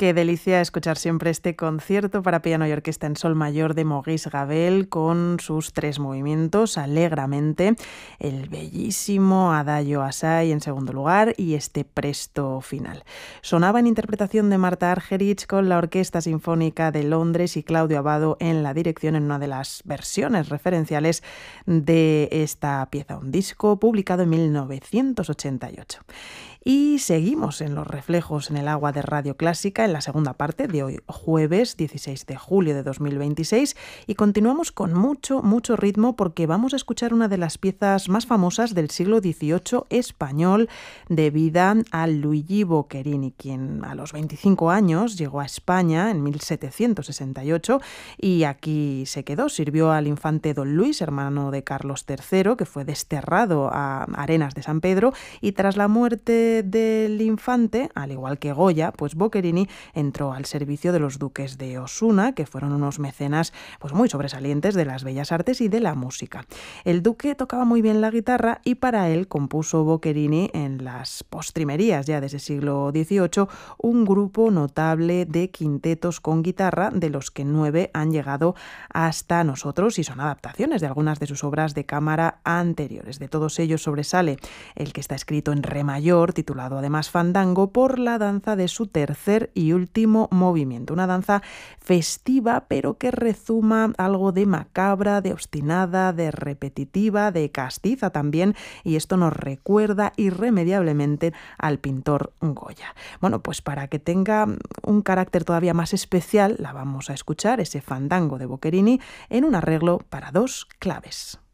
Qué delicia escuchar siempre este concierto para piano y orquesta en sol mayor de Maurice Ravel con sus 3 movimientos, Alegramente, el bellísimo Adagio Assai en segundo lugar y este presto final. Sonaba en interpretación de Marta Argerich con la Orquesta Sinfónica de Londres y Claudio Abbado en la dirección en una de las versiones referenciales de esta pieza, un disco publicado en 1988. Y seguimos en los reflejos en el agua de Radio Clásica en la segunda parte de hoy, jueves 16 de julio de 2026, y continuamos con mucho ritmo porque vamos a escuchar una de las piezas más famosas del siglo XVIII español debida a Luigi Boccherini, quien a los 25 años llegó a España en 1768 y aquí se quedó. Sirvió al infante Don Luis, hermano de Carlos III, que fue desterrado a Arenas de San Pedro, y tras la muerte del infante, al igual que Goya, pues Boccherini entró al servicio de los duques de Osuna, que fueron unos mecenas pues muy sobresalientes de las bellas artes y de la música. El duque tocaba muy bien la guitarra y para él compuso Boccherini en las postrimerías ya de ese siglo XVIII un grupo notable de quintetos con guitarra, de los que 9 han llegado hasta nosotros y son adaptaciones de algunas de sus obras de cámara anteriores. De todos ellos sobresale el que está escrito en re mayor, titulado además Fandango, por la danza de su tercer y último movimiento. Una danza festiva, pero que rezuma algo de macabra, de obstinada, de repetitiva, de castiza también, y esto nos recuerda irremediablemente al pintor Goya. Bueno, pues para que tenga un carácter todavía más especial, la vamos a escuchar, ese Fandango de Boccherini, en un arreglo para 2 claves.